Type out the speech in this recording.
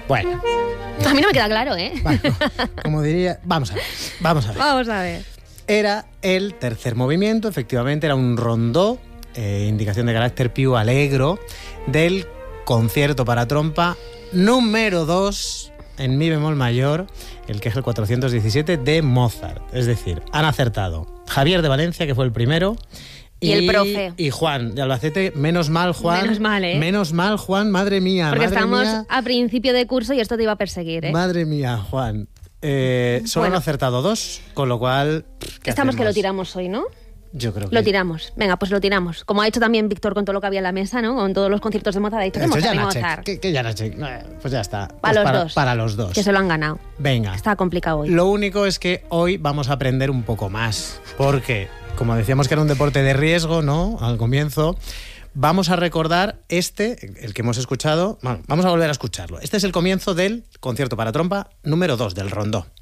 Bueno. A mí no me queda claro, ¿eh? Bueno, como diría... Vamos a ver. Vamos a ver. Era el tercer movimiento, efectivamente, era un rondó, indicación de carácter più allegro, del concierto para trompa número 2 en mi bemol mayor, el que es el 417 de Mozart. Es decir, han acertado Javier de Valencia, que fue el primero, y el profe. Y Juan de Albacete. Menos mal, Juan. Menos mal, ¿eh? Menos mal, Juan, madre mía. Porque madre estamos mía, a principio de curso y esto te iba a perseguir, ¿eh? Madre mía, Juan. Solo han acertado 2, con lo cual... Estamos que lo tiramos hoy, ¿no? Yo creo que... Lo tiramos. Venga, pues lo tiramos. Como ha hecho también Víctor con todo lo que había en la mesa, ¿no? Con todos los conciertos de Mozart. Ha dicho que Mozart. Que Janacek. Pues ya está. Para pues los dos. Para los dos. Que se lo han ganado. Venga. Está complicado hoy. Lo único es que hoy vamos a aprender un poco más. Porque, como decíamos que era un deporte de riesgo, ¿no? Al comienzo... Vamos a recordar el que hemos escuchado. Bueno, vamos a volver a escucharlo. Este es el comienzo del concierto para trompa número 2 del rondó.